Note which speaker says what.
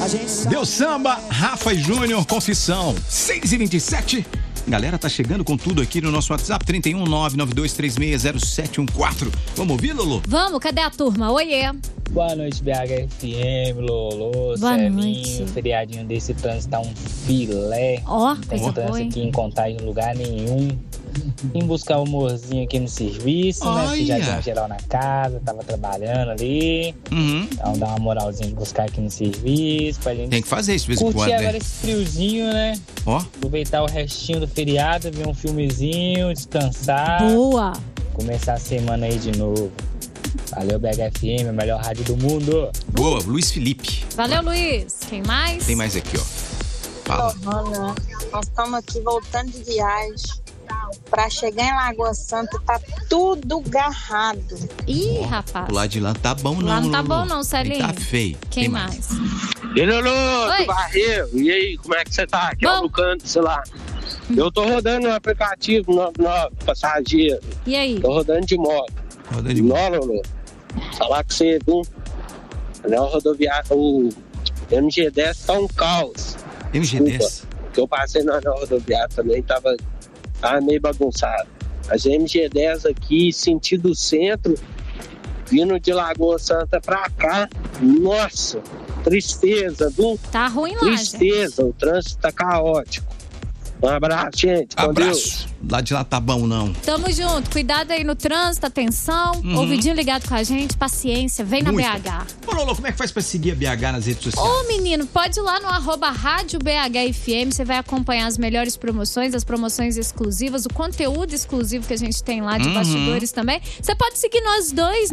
Speaker 1: Deu samba, Rafa e Júnior, Confissão, 6h27. Galera, tá chegando com tudo aqui no nosso WhatsApp, 31992360714. Vamos ouvir, Lolo?
Speaker 2: Vamos, cadê a turma? Oiê.
Speaker 3: Boa noite, BHFM, Lolo, Celinho. Feriadinho desse trânsito tá um filé.
Speaker 2: Ó,
Speaker 3: não tem
Speaker 2: coisa
Speaker 3: trânsito
Speaker 2: boa, hein?
Speaker 3: aqui em Contagem em lugar nenhum. Vim buscar o amorzinho aqui no serviço, né? Que já deu uma geral na casa, tava trabalhando ali. Então dá uma moralzinha de buscar aqui no serviço pra gente.
Speaker 1: Tem que fazer isso de vez em
Speaker 3: curtir
Speaker 1: quando,
Speaker 3: agora
Speaker 1: né?
Speaker 3: esse friozinho, né?
Speaker 1: Ó.
Speaker 3: Aproveitar o restinho do feriado, ver um filmezinho, descansar.
Speaker 2: Boa.
Speaker 3: Começar a semana aí de novo. Valeu, BHFM, a melhor rádio do mundo.
Speaker 1: Boa, Luiz Felipe.
Speaker 2: Valeu, Luiz. Quem mais?
Speaker 1: Tem mais aqui, ó. Fala.
Speaker 4: Ana, nós estamos aqui voltando de viagem. Pra chegar em Lagoa Santa, tá tudo garrado.
Speaker 2: Ih, rapaz.
Speaker 1: O lado de lá não tá bom, não.
Speaker 2: Lá não tá
Speaker 1: Lolo.
Speaker 2: bom, não, Celinho.
Speaker 1: Tá feio.
Speaker 2: Quem
Speaker 1: Tem
Speaker 2: mais?
Speaker 5: E Lolo,
Speaker 2: Oi.
Speaker 5: do Barreiro, e aí, como é que você tá? Aqui é o Lucano, sei lá. Eu tô rodando no aplicativo no passageiro.
Speaker 2: E aí?
Speaker 5: Tô rodando de moto.
Speaker 1: Rodando de moto.
Speaker 5: Não, Lolo. Falar com você, viu? O rodoviário, o MG10 tá um caos.
Speaker 1: MG10?
Speaker 5: Desculpa, que eu passei na rodoviária também, tava meio bagunçado. As MG10 aqui, sentido centro, vindo de Lagoa Santa pra cá, nossa, tristeza, viu?
Speaker 2: Tá ruim lá,
Speaker 5: Tristeza, o trânsito tá caótico. Um abraço, gente. Com
Speaker 1: Abraço.
Speaker 5: Deus.
Speaker 1: Lá de lá tá bom, não.
Speaker 2: Tamo junto. Cuidado aí no trânsito, atenção. Ouvidinho ligado com a gente, paciência. Vem na
Speaker 1: Muito.
Speaker 2: BH.
Speaker 1: Ô, Lolo, como é que faz pra seguir a BH nas redes sociais?
Speaker 2: Ô, menino, pode ir lá no @Rádio BHFM. Você vai acompanhar as melhores promoções, as promoções exclusivas, o conteúdo exclusivo que a gente tem lá de bastidores também. Você pode seguir nós dois